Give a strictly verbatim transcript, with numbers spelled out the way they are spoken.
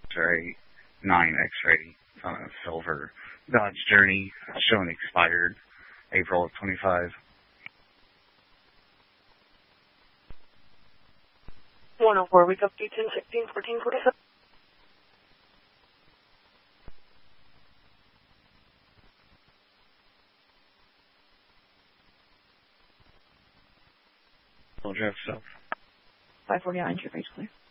X-ray, nine X-ray, on a silver. Dodge Journey, showing expired April of twenty-five. one oh four, wake up to ten sixteen fourteen forty-seven. Full drive south. five forty-nine, your base clear.